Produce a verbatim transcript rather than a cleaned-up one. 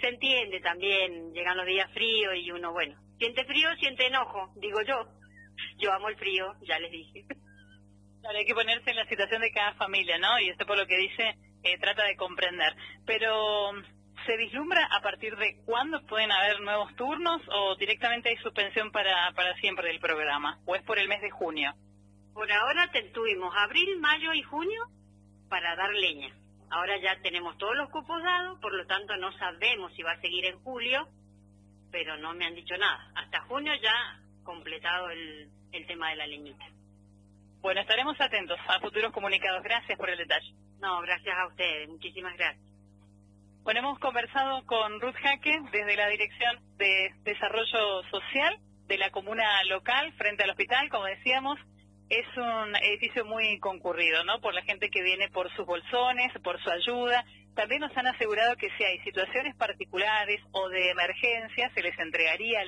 se entiende también, llegan los días fríos y uno, bueno, siente frío, siente enojo, digo yo. Yo amo el frío, ya les dije. Claro, hay que ponerse en la situación de cada familia, ¿no? Y esto por lo que dice, eh, trata de comprender. Pero, ¿se vislumbra a partir de cuándo pueden haber nuevos turnos o directamente hay suspensión para, para siempre del programa? ¿O es por el mes de junio? Por ahora te, tuvimos abril, mayo y junio para dar leña. Ahora ya tenemos todos los cupos dados, por lo tanto no sabemos si va a seguir en julio, pero no me han dicho nada. Hasta junio ya completado el, el tema de la leñita. Bueno, estaremos atentos a futuros comunicados. Gracias por el detalle. No, gracias a ustedes. Muchísimas gracias. Bueno, hemos conversado con Ruth Jaque desde la Dirección de Desarrollo Social de la comuna local frente al hospital, como decíamos. Es un edificio muy concurrido, ¿no? Por la gente que viene por sus bolsones, por su ayuda. También nos han asegurado que si hay situaciones particulares o de emergencia, se les entregaría